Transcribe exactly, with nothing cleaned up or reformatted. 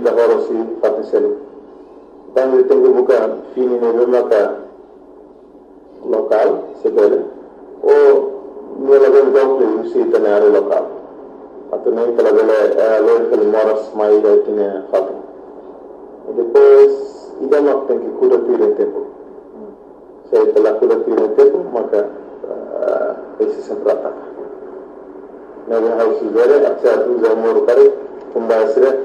da hora si fatiselu tangi tengu buka fini ne bemaka local sebele o nela ben doble usi tanare local atau nem pela bele lor fel moras mai da tine fatu e depois ida mak tem que cura tire tempo se pela cura tire tempo maka esse sempre ataca na house vere acha tu zamor kare kumbasre